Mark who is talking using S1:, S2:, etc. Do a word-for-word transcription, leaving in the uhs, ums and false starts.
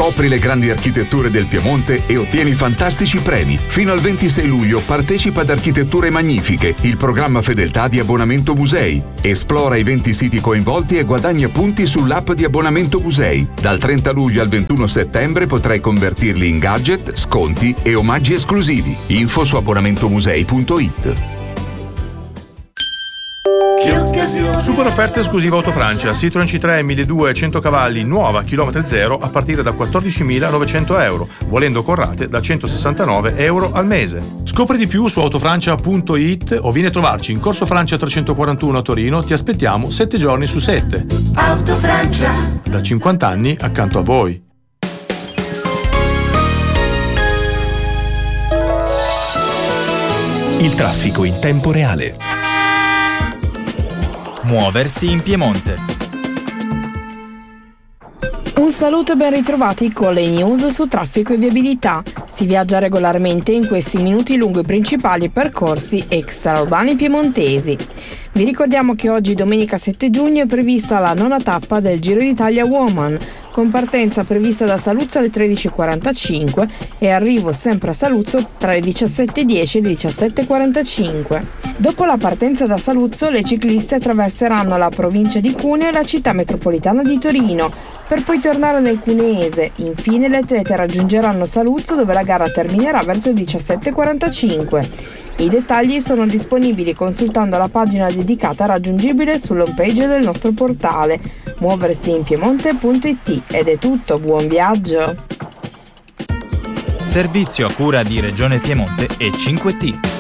S1: Scopri le grandi architetture del Piemonte e ottieni fantastici premi. Fino al ventisei luglio partecipa ad Architetture Magnifiche, il programma fedeltà di Abbonamento Musei. Esplora i venti siti coinvolti e guadagna punti sull'app di Abbonamento Musei. Dal trenta luglio al ventuno settembre potrai convertirli in gadget, sconti e omaggi esclusivi. Info su abbonamentomusei punto it.
S2: Super offerte esclusiva Autofrancia. Citroen C tre milleduecento cento cavalli nuova chilometro zero a partire da quattordicimilanovecento euro, volendo con rate da centosessantanove euro al mese. Scopri di più su autofrancia punto it o vieni a trovarci in Corso Francia trecentoquarantuno a Torino. Ti aspettiamo sette giorni su sette.
S3: Autofrancia,
S2: da cinquanta anni accanto a voi.
S4: Il traffico in tempo reale. Muoversi in Piemonte.
S5: Un saluto e ben ritrovati con le news su traffico e viabilità. Si viaggia regolarmente in questi minuti lungo i principali percorsi extraurbani piemontesi. Vi ricordiamo che oggi, domenica sette giugno, è prevista la nona tappa del Giro d'Italia Woman, con partenza prevista da Saluzzo alle tredici e quarantacinque e arrivo sempre a Saluzzo tra le diciassette e dieci e le diciassette e quarantacinque. Dopo la partenza da Saluzzo, le cicliste attraverseranno la provincia di Cuneo e la città metropolitana di Torino, per poi tornare nel cuneese. Infine le atlete raggiungeranno Saluzzo, dove la gara terminerà verso le diciassette e quarantacinque. I dettagli sono disponibili consultando la pagina dedicata raggiungibile sull'home page del nostro portale muoversi in piemonte punto it. Ed è tutto, buon viaggio!
S4: Servizio a cura di Regione Piemonte e cinque T.